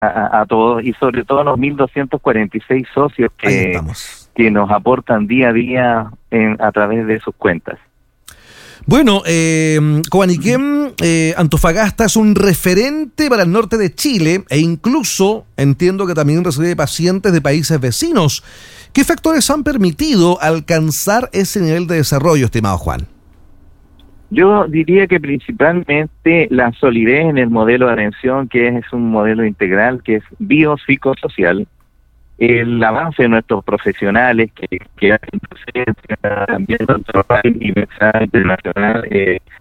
a todos y sobre todo a los 1.246 socios Ahí estamos. que nos aportan día a día a través de sus cuentas. Bueno, Coaniquem, Antofagasta es un referente para el norte de Chile e incluso entiendo que también recibe pacientes de países vecinos. ¿Qué factores han permitido alcanzar ese nivel de desarrollo, estimado Juan? Yo diría que principalmente la solidez en el modelo de atención, que es un modelo integral, que es biopsicosocial, el avance de nuestros profesionales que hacen presencia también en nuestro país y internacional,